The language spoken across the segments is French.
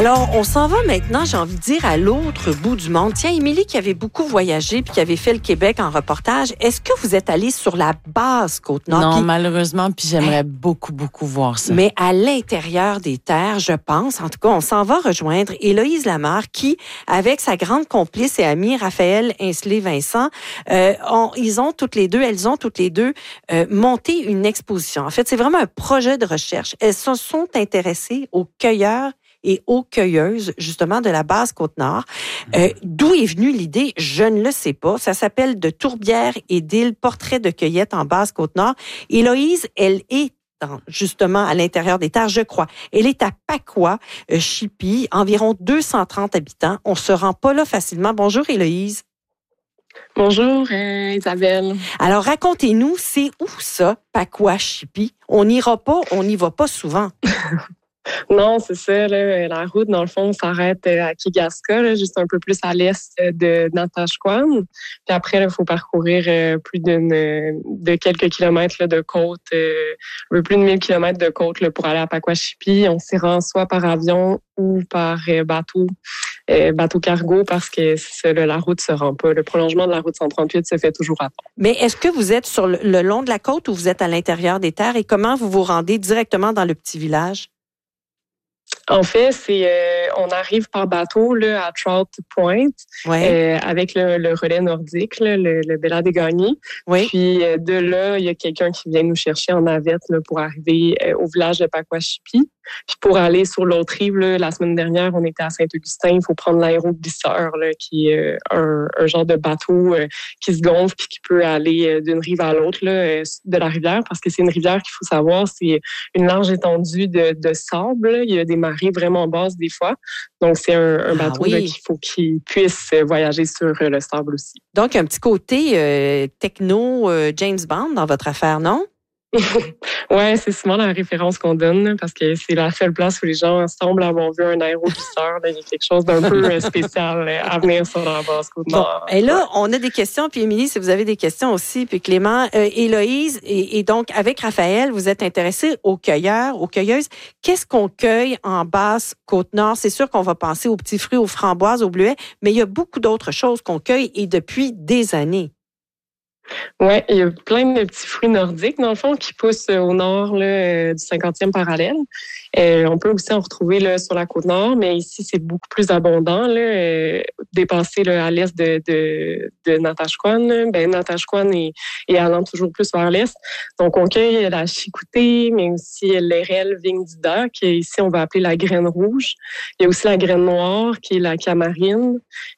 Alors, on s'en va maintenant, j'ai envie de dire, à l'autre bout du monde. Tiens, Émilie, qui avait beaucoup voyagé puis qui avait fait le Québec en reportage, est-ce que vous êtes allée sur la base Côte-Nord? Non, malheureusement, puis j'aimerais beaucoup voir ça. Mais à l'intérieur des terres, je pense, en tout cas, on s'en va rejoindre Héloïse Lamarre qui, avec sa grande complice et amie Raphaël Ainsley-Vincent, elles ont toutes les deux monté une exposition. En fait, c'est vraiment un projet de recherche. Elles se sont intéressées aux cueilleurs et aux cueilleuses, justement, de la base Côte-Nord. D'où est venue l'idée? Je ne le sais pas. Ça s'appelle De tourbières et d'îles, portrait de cueillette en base Côte-Nord. Héloïse, elle est justement à l'intérieur des terres, je crois. Elle est à Pacoua, Chipie, environ 230 habitants. On se rend pas là facilement. Bonjour, Héloïse. Bonjour, Isabelle. Alors, racontez-nous, c'est où ça, Pacoua, Chipie? On n'ira pas, on n'y va pas souvent. Non, c'est ça. Là, la route, dans le fond, s'arrête à Kigaska, là, juste un peu plus à l'est de Natashquan. Puis après, il faut parcourir plus de quelques kilomètres là, de côte, plus de 1000 kilomètres de côte là, pour aller à Pacoua-Chipie. On s'y rend soit par avion ou par bateau cargo parce que c'est ça, là, la route se rend pas. Le prolongement de la route 138 se fait toujours à temps. Mais est-ce que vous êtes sur le long de la côte ou vous êtes à l'intérieur des terres et comment vous vous rendez directement dans le petit village? En fait, on arrive par bateau là, à Trout Point avec le relais nordique, là, le Bella des Gagnés. Oui. Puis de là, il y a quelqu'un qui vient nous chercher en navette là, pour arriver au village de Pacoua-Chipie. Puis pour aller sur l'autre rive, là, la semaine dernière, on était à Saint-Augustin. Il faut prendre l'aéroglisseur, là, qui est un genre de bateau qui se gonfle puis qui peut aller d'une rive à l'autre là, de la rivière. Parce que c'est une rivière qu'il faut savoir, c'est une large étendue de sable. Là. Il y a des marées vraiment basses des fois. Donc, c'est un bateau là, qu'il faut qu'il puisse voyager sur le sable aussi. Donc, un petit côté techno James Bond dans votre affaire, non? Ouais, c'est souvent la référence qu'on donne parce que c'est la seule place où les gens semblent avoir vu un aéroglisseur. Il y a quelque chose d'un peu spécial à venir sur la base Côte-Nord. Bon, et là, on a des questions. Puis Émilie, si vous avez des questions aussi, puis Clément, Héloïse, et donc avec Raphaël, vous êtes intéressés aux cueilleurs, aux cueilleuses. Qu'est-ce qu'on cueille en basse Côte-Nord? C'est sûr qu'on va penser aux petits fruits, aux framboises, aux bleuets, mais il y a beaucoup d'autres choses qu'on cueille et depuis des années. Oui, il y a plein de petits fruits nordiques, dans le fond, qui poussent au nord là, du 50e parallèle. On peut aussi en retrouver là, sur la côte nord, mais ici, c'est beaucoup plus abondant. Là, dépassé là, à l'est de Natashquan. Natashquan est allant toujours plus vers l'est. Donc, on cueille la chicoutée, mais aussi l'érel vigne d'Ida, qui est ici, on va appeler la graine rouge. Il y a aussi la graine noire, qui est la camarine.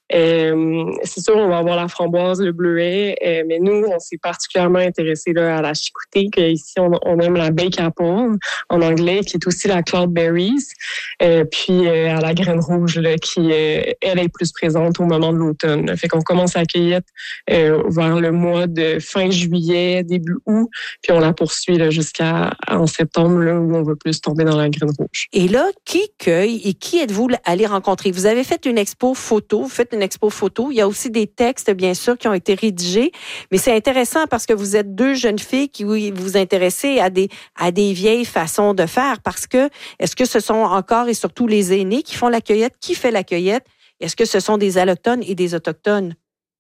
C'est sûr, on va avoir la framboise, le bleuet, mais nous, on s'est particulièrement intéressés là, à la chicoutée, qu'ici, on aime la bake apple en anglais, qui est aussi la cloudberries, puis à la graine rouge, là, qui, elle, est plus présente au moment de l'automne. Là. Fait qu'on commence la cueillette vers le mois de fin juillet, début août, puis on la poursuit là, jusqu'à en septembre, là, où on va plus tomber dans la graine rouge. Et là, qui cueille et qui êtes-vous allé rencontrer? Vous avez fait une expo photo, Il y a aussi des textes, bien sûr, qui ont été rédigés. Mais c'est intéressant parce que vous êtes deux jeunes filles qui vous intéressez à des vieilles façons de faire. Parce que, est-ce que ce sont encore et surtout les aînés qui font la cueillette? Qui fait la cueillette? Est-ce que ce sont des allochtones et des autochtones?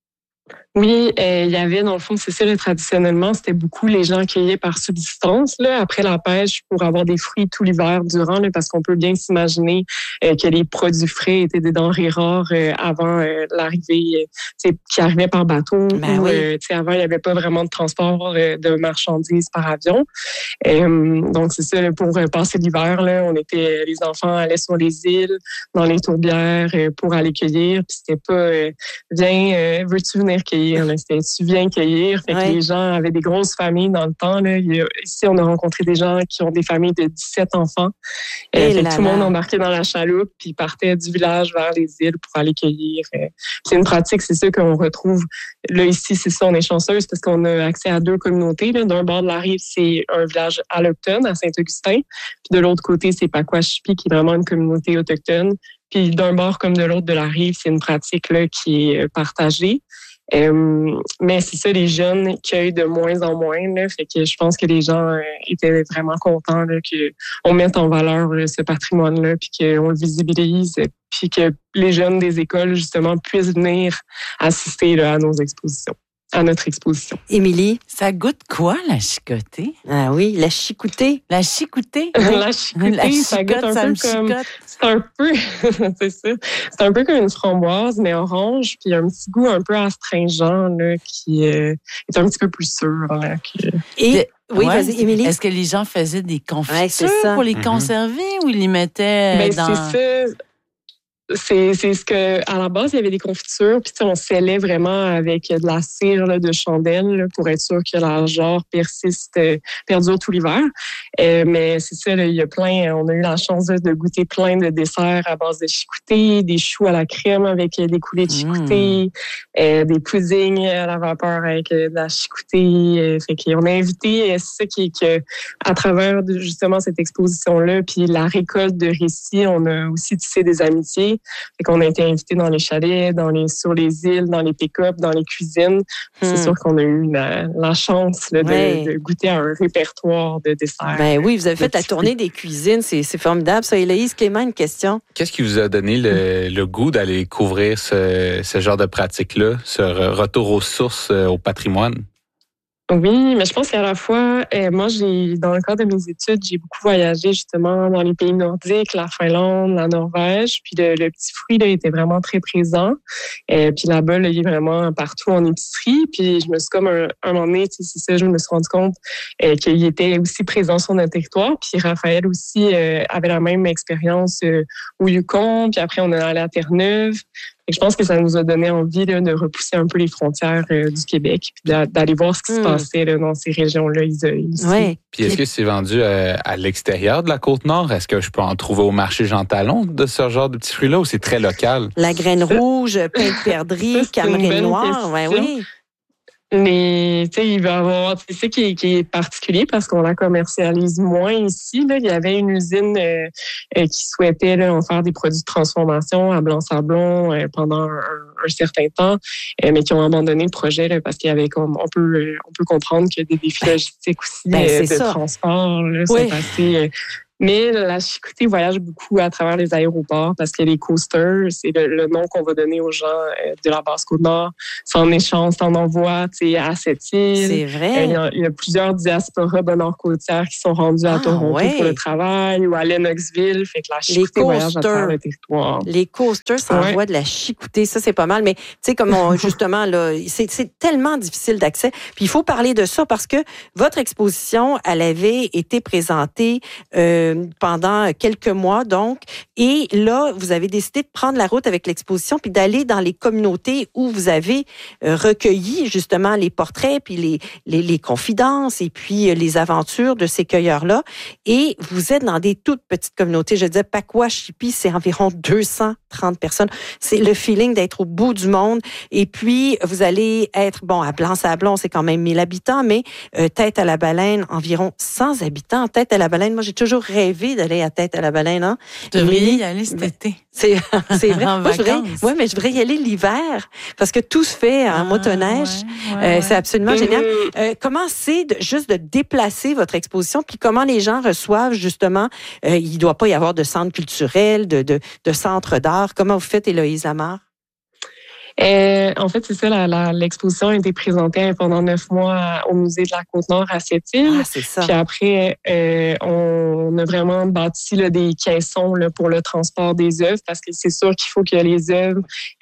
Oui, il y avait, dans le fond, c'est ça, traditionnellement, c'était beaucoup les gens cueillaient par subsistance, là, après la pêche, pour avoir des fruits tout l'hiver durant, là, parce qu'on peut bien s'imaginer que les produits frais étaient des denrées rares avant l'arrivée, qui arrivait par bateau. Avant, il n'y avait pas vraiment de transport de marchandises par avion. Donc, c'est ça, là, pour passer l'hiver, là, les enfants allaient sur les îles, dans les tourbières, pour aller cueillir, puis c'était pas, viens, veux-tu venir cueillir? C'était tu viens cueillir. Fait que les gens avaient des grosses familles dans le temps. Là. Ici, on a rencontré des gens qui ont des familles de 17 enfants. Tout le monde embarquait dans la chaloupe puis partait du village vers les îles pour aller cueillir. C'est une pratique, c'est ça qu'on retrouve. Là, ici, c'est ça, on est chanceuse parce qu'on a accès à deux communautés. Là. D'un bord de la rive, c'est un village allochtone à Saint-Augustin. Puis de l'autre côté, c'est Pacoua-Chipie, qui est vraiment une communauté autochtone. Puis d'un bord comme de l'autre de la rive, c'est une pratique là, qui est partagée. Mais c'est ça, les jeunes cueillent de moins en moins. Là, fait que je pense que les gens étaient vraiment contents là, qu'on mette en valeur ce patrimoine-là, puis qu'on le visibilise, puis que les jeunes des écoles, justement, puissent venir assister là, à nos expositions. À notre exposition. Émilie? Ça goûte quoi, la chicotée? Ah oui, la chicoutée. La chicoutée? La chicoutée, ça goûte un peu comme... C'est un peu... c'est ça. C'est un peu comme une framboise, mais orange, puis un petit goût un peu astringent, là, qui est un petit peu plus sûr. Là, Et... Oui, vas-y, Émilie. Est-ce que les gens faisaient des confitures pour les conserver ou ils les mettaient dans... C'est ça. C'est ce que, à la base, il y avait des confitures, puis on scellait vraiment avec de la cire là, de chandelle là, pour être sûr que la jarre perdure tout l'hiver. Mais c'est ça, là, il y a plein, on a eu la chance de goûter plein de desserts à base de chicoutée, des choux à la crème avec des coulées de chicoutée, des puddings à la vapeur avec de la chicoutée. Fait qu'on a invité, c'est ça qui est que, à travers justement cette exposition-là, puis la récolte de récits, on a aussi tissé des amitiés. Fait qu'on a été invités dans les chalets, sur les îles, dans les pick-up, dans les cuisines. C'est sûr qu'on a eu la chance là, de goûter à un répertoire de desserts. Ben oui, vous avez fait la tournée des cuisines. C'est formidable. Ça, Héloïse, Clément, une question? Qu'est-ce qui vous a donné le goût d'aller couvrir ce genre de pratique-là, ce retour aux sources, au patrimoine? Oui, mais je pense qu'à la fois, moi, dans le cadre de mes études, j'ai beaucoup voyagé justement dans les pays nordiques, la Finlande, la Norvège, puis le petit fruit là, était vraiment très présent. Puis là-bas, là, il est vraiment partout en épicerie. Puis je me suis comme un moment donné, c'est ça, je me suis rendu compte qu'il était aussi présent sur notre territoire. Puis Raphaël aussi avait la même expérience au Yukon. Puis après, on est allé à Terre-Neuve. Et je pense que ça nous a donné envie là, de repousser un peu les frontières du Québec puis d'aller voir ce qui se passait là, dans ces régions-là isolées. Ouais. Puis est-ce que c'est vendu à l'extérieur de la Côte-Nord? Est-ce que je peux en trouver au marché Jean Talon de ce genre de petits fruits-là ou c'est très local? La graine rouge, pain de perdrix, camerin noir. Ouais, oui. Mais tu sais, il va y avoir, c'est ça qui est particulier parce qu'on la commercialise moins ici. Là, il y avait une usine qui souhaitait là, en faire des produits de transformation à Blanc-Sablon pendant un certain temps, mais qui ont abandonné le projet là, parce qu'il y avait comme on peut comprendre qu'il y a des défis logistiques aussi de transport là, sont assez. Mais la chicoutée voyage beaucoup à travers les aéroports parce que les coasters, c'est le nom qu'on va donner aux gens de la Basse-Côte-Nord. C'est en échange, t'en envoies à cette île. C'est vrai. Il y a plusieurs diasporas de Nord-Côtières qui sont rendus à Toronto pour le travail ou à Lennoxville. Fait que la chicoutée voyage à travers le territoire. Les coasters s'envoient de la chicoutée. Ça, c'est pas mal. Mais tu sais, comme justement, là, c'est tellement difficile d'accès. Puis il faut parler de ça parce que votre exposition, elle avait été présentée pendant quelques mois, donc. Et là, vous avez décidé de prendre la route avec l'exposition puis d'aller dans les communautés où vous avez recueilli justement les portraits puis les confidences et puis les aventures de ces cueilleurs-là. Et vous êtes dans des toutes petites communautés. Je disais, Pacoashippi, c'est environ 230 personnes. C'est le feeling d'être au bout du monde. Et puis, vous allez être, à Blanc-Sablon, c'est quand même 1000 habitants, mais Tête-à-la-Baleine, environ 100 habitants. Tête-à-la-Baleine, moi, j'ai toujours rêvé d'aller à Tête-à-la-Baleine. Hein? Tu devrais y aller cet été. C'est vrai. Moi, je voudrais y aller l'hiver parce que tout se fait en motoneige. C'est absolument génial. Comment c'est juste de déplacer votre exposition puis comment les gens reçoivent justement, il ne doit pas y avoir de centre culturel, de centre d'art. Comment vous faites, Héloïse Lamarre? En fait, c'est ça, l'exposition a été présentée pendant 9 mois au musée de la Côte-Nord à Sept-Îles. Ah, c'est ça. Puis après, on a vraiment bâti là, des caissons là, pour le transport des œuvres parce que c'est sûr qu'il faut que les œuvres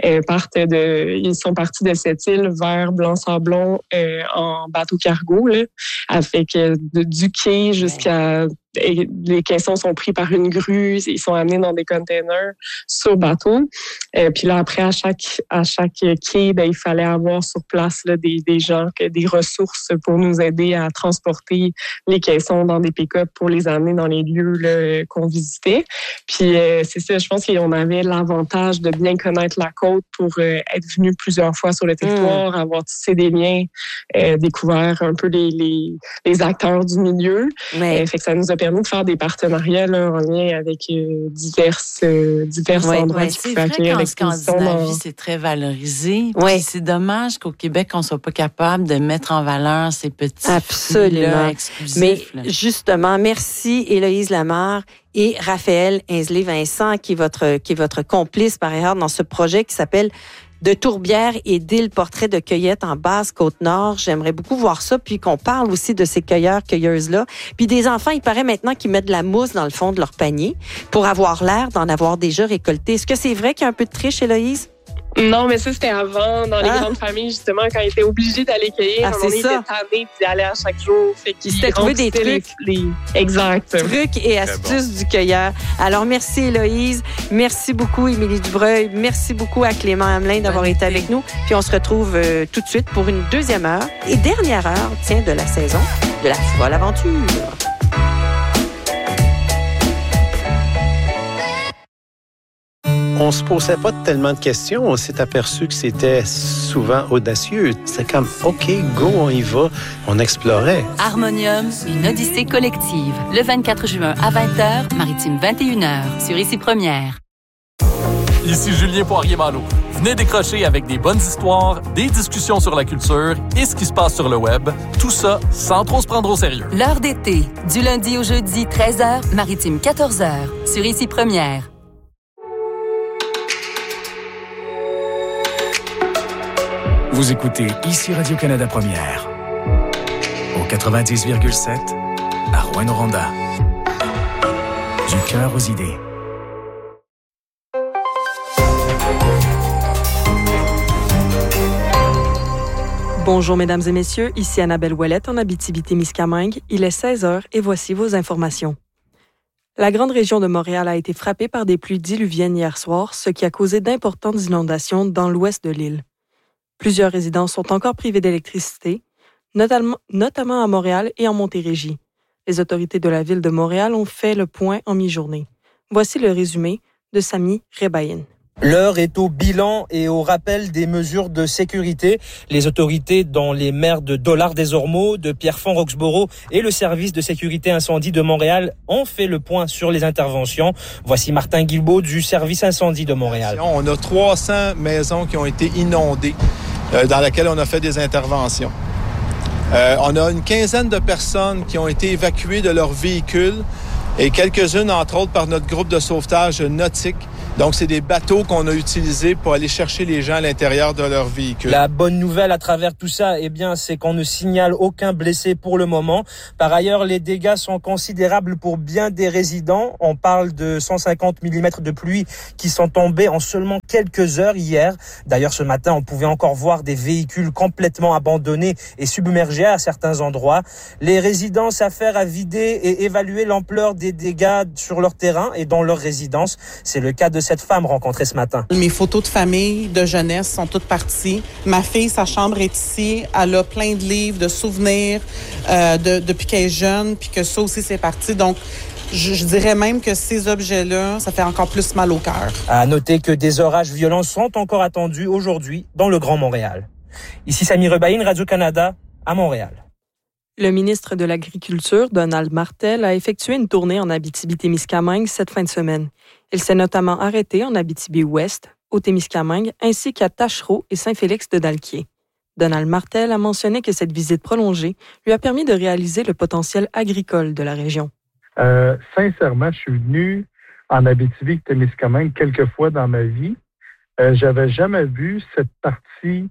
ils sont partis de Sept-Îles vers Blanc-Sablon en bateau cargo, là, avec du quai jusqu'à... Et les caissons sont pris par une grue, ils sont amenés dans des containers sur bateau. Puis là, après, à chaque quai, il fallait avoir sur place là, des gens, des ressources pour nous aider à transporter les caissons dans des pick-up pour les amener dans les lieux là, qu'on visitait. Puis c'est ça, je pense qu'on avait l'avantage de bien connaître la côte pour être venu plusieurs fois sur le territoire, avoir tissé des liens, découvert un peu les acteurs du milieu. Fait que ça nous a permis de faire des partenariats là, en lien avec divers endroits qui pouvaient accueillir l'exposition. En Scandinavie, c'est très valorisé. Oui. C'est dommage qu'au Québec, on ne soit pas capable de mettre en valeur ces petits Absolument. Exclusifs. Mais justement, merci Héloïse Lamarre et Raphaël Ainsley-Vincent, qui est votre complice par ailleurs dans ce projet qui s'appelle De tourbières et d'îles, portrait de cueillette en Basse-Côte-Nord. J'aimerais beaucoup voir ça, puis qu'on parle aussi de ces cueilleurs-cueilleuses-là. Puis des enfants, il paraît maintenant qu'ils mettent de la mousse dans le fond de leur panier pour avoir l'air d'en avoir déjà récolté. Est-ce que c'est vrai qu'il y a un peu de triche, Héloïse? Non, mais ça, c'était avant, dans les grandes familles, justement, quand ils étaient obligés d'aller cueillir. On était tannés d'y aller à chaque jour. Ils s'étaient trouvé des trucs. Exact. Trucs et astuces du cueilleur. Alors, merci Héloïse. Merci beaucoup Émilie Dubreuil. Merci beaucoup à Clément Hamelin d'avoir été avec nous. Puis on se retrouve tout de suite pour une deuxième heure et dernière heure, de la saison de la folle aventure. On se posait pas tellement de questions. On s'est aperçu que c'était souvent audacieux. C'était comme, OK, go, on y va. On explorait. Harmonium, une odyssée collective. Le 24 juin à 20h, Maritime 21h, sur Ici Première. Ici Julien Poirier-Malo. Venez décrocher avec des bonnes histoires, des discussions sur la culture et ce qui se passe sur le web. Tout ça sans trop se prendre au sérieux. L'heure d'été, du lundi au jeudi, 13h, Maritime 14h, sur Ici Première. Vous écoutez Ici Radio-Canada Première, au 90,7 à Rouyn-Noranda. Du cœur aux idées. Bonjour mesdames et messieurs, ici Annabelle Ouellette en Abitibi-Témiscamingue. Il est 16h et voici vos informations. La grande région de Montréal a été frappée par des pluies diluviennes hier soir, ce qui a causé d'importantes inondations dans l'ouest de l'île. Plusieurs résidents sont encore privés d'électricité, notamment à Montréal et en Montérégie. Les autorités de la ville de Montréal ont fait le point en mi-journée. Voici le résumé de Sami Rebaïn. L'heure est au bilan et au rappel des mesures de sécurité. Les autorités, dont les maires de Dollard-des-Ormeaux, de Pierrefonds-Roxboro et le service de sécurité incendie de Montréal ont fait le point sur les interventions. Voici Martin Guilbeault du service incendie de Montréal. On a 300 maisons qui ont été inondées, dans lesquelles on a fait des interventions. On a une quinzaine de personnes qui ont été évacuées de leurs véhicules et quelques-unes, entre autres, par notre groupe de sauvetage nautique. Donc, c'est des bateaux qu'on a utilisés pour aller chercher les gens à l'intérieur de leur véhicule. La bonne nouvelle à travers tout ça, c'est qu'on ne signale aucun blessé pour le moment. Par ailleurs, les dégâts sont considérables pour bien des résidents. On parle de 150 mm de pluie qui sont tombés en seulement quelques heures hier. D'ailleurs, ce matin, on pouvait encore voir des véhicules complètement abandonnés et submergés à certains endroits. Les résidents s'affairent à vider et évaluer l'ampleur des dégâts sur leur terrain et dans leur résidence. C'est le cas de cette femme rencontrée ce matin. Mes photos de famille, de jeunesse sont toutes parties. Ma fille, sa chambre est ici. Elle a plein de livres, de souvenirs depuis qu'elle est jeune, puis que ça aussi, c'est parti. Donc, je dirais même que ces objets-là, ça fait encore plus mal au cœur. À noter que des orages violents sont encore attendus aujourd'hui dans le Grand Montréal. Ici Sami Rebaïn, Radio-Canada, à Montréal. Le ministre de l'Agriculture, Donald Martel, a effectué une tournée en Abitibi-Témiscamingue cette fin de semaine. Il s'est notamment arrêté en Abitibi-Ouest, au Témiscamingue, ainsi qu'à Tachereau et Saint-Félix-de-Dalquier. Donald Martel a mentionné que cette visite prolongée lui a permis de réaliser le potentiel agricole de la région. Sincèrement, je suis venu en Abitibi-Témiscamingue quelques fois dans ma vie. J'avais jamais vu cette partie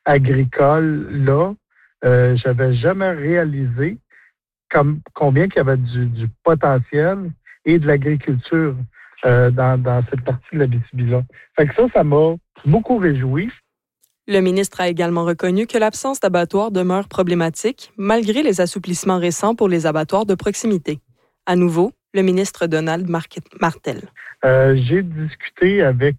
agricole-là. J'avais jamais réalisé combien qu'il y avait du potentiel et de l'agriculture dans cette partie de l'Abitibi-là. Fait que ça m'a beaucoup réjoui. Le ministre a également reconnu que l'absence d'abattoirs demeure problématique, malgré les assouplissements récents pour les abattoirs de proximité. À nouveau, le ministre Donald Martel. J'ai discuté avec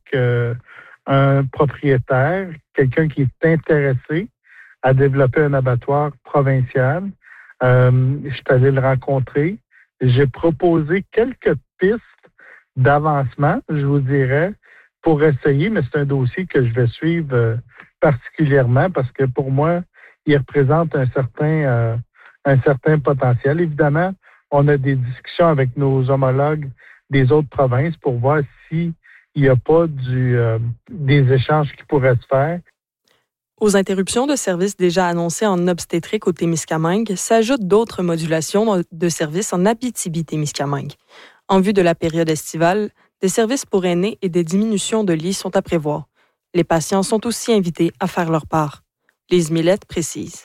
un propriétaire, quelqu'un qui est intéressé à développer un abattoir provincial. Je suis allé le rencontrer. J'ai proposé quelques pistes d'avancement, je vous dirais, pour essayer, mais c'est un dossier que je vais suivre particulièrement parce que pour moi, il représente un certain potentiel. Évidemment, on a des discussions avec nos homologues des autres provinces pour voir s'il n'y a pas des échanges qui pourraient se faire. Aux interruptions de services déjà annoncées en obstétrique au Témiscamingue s'ajoutent d'autres modulations de services en Abitibi-Témiscamingue. En vue de la période estivale, des services pour aînés et des diminutions de lits sont à prévoir. Les patients sont aussi invités à faire leur part. Lise Millette précise.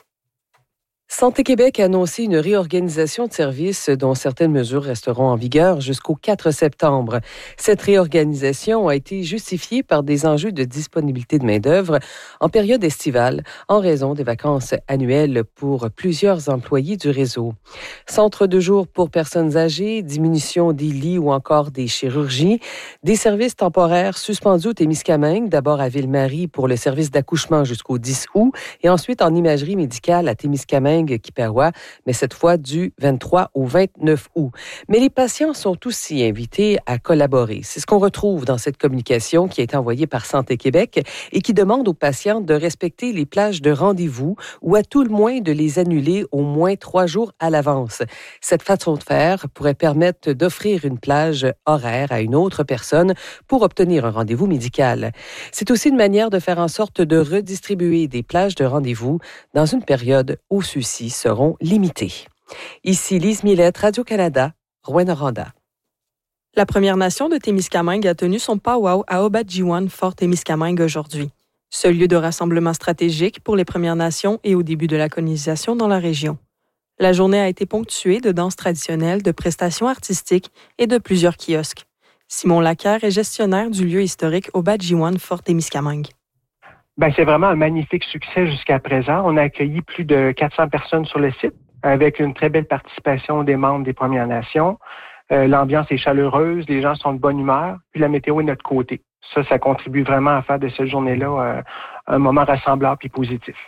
Santé Québec a annoncé une réorganisation de services dont certaines mesures resteront en vigueur jusqu'au 4 septembre. Cette réorganisation a été justifiée par des enjeux de disponibilité de main-d'œuvre en période estivale en raison des vacances annuelles pour plusieurs employés du réseau. Centre de jour pour personnes âgées, diminution des lits ou encore des chirurgies, des services temporaires suspendus au Témiscamingue, d'abord à Ville-Marie pour le service d'accouchement jusqu'au 10 août et ensuite en imagerie médicale à Témiscamingue, Kippawa, mais cette fois du 23 au 29 août. Mais les patients sont aussi invités à collaborer. C'est ce qu'on retrouve dans cette communication qui a été envoyée par Santé Québec et qui demande aux patients de respecter les plages de rendez-vous ou à tout le moins de les annuler au moins 3 jours à l'avance. Cette façon de faire pourrait permettre d'offrir une plage horaire à une autre personne pour obtenir un rendez-vous médical. C'est aussi une manière de faire en sorte de redistribuer des plages de rendez-vous dans une période où ceux-ci seront limités. Ici Lise Millette, Radio-Canada, Rouyn-Noranda. La Première Nation de Témiscamingue a tenu son powwow à Obadjiwan, Fort Témiscamingue aujourd'hui. Ce lieu de rassemblement stratégique pour les Premières Nations et au début de la colonisation dans la région. La journée a été ponctuée de danses traditionnelles, de prestations artistiques et de plusieurs kiosques. Simon Lacaire est gestionnaire du lieu historique Obadjiwan, Fort Témiscamingue. C'est vraiment un magnifique succès jusqu'à présent. On a accueilli plus de 400 personnes sur le site avec une très belle participation des membres des Premières Nations. L'ambiance est chaleureuse, les gens sont de bonne humeur, puis la météo est de notre côté. Ça contribue vraiment à faire de cette journée-là un moment rassembleur puis positif.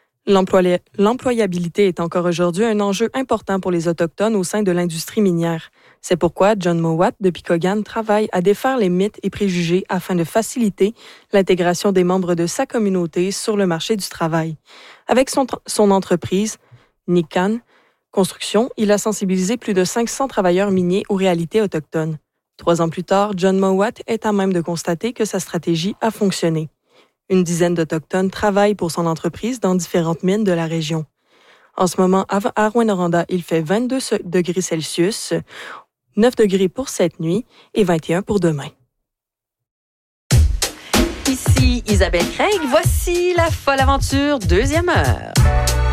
L'employabilité est encore aujourd'hui un enjeu important pour les Autochtones au sein de l'industrie minière. C'est pourquoi John Mowat de Picogan travaille à défaire les mythes et préjugés afin de faciliter l'intégration des membres de sa communauté sur le marché du travail. Avec son entreprise, Nikan Construction, il a sensibilisé plus de 500 travailleurs miniers aux réalités autochtones. 3 ans plus tard, John Mowat est à même de constater que sa stratégie a fonctionné. Une dizaine d'Autochtones travaillent pour son entreprise dans différentes mines de la région. En ce moment, à Rouyn-Noranda, il fait 22 degrés Celsius, 9 degrés pour cette nuit et 21 pour demain. Ici Isabelle Craig, voici la folle aventure, 2e heure.